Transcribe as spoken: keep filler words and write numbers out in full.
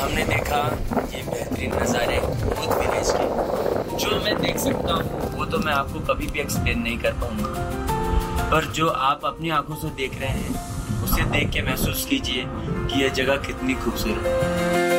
हमने देखा ये बेहतरीन नज़ारे भूत विलेज के, जो मैं देख सकता हूँ वो तो मैं आपको कभी भी एक्सप्लेन नहीं कर पाऊंगा, पर जो आप अपनी आंखों से देख रहे हैं उसे देख के महसूस कीजिए कि यह जगह कितनी खूबसूरत है।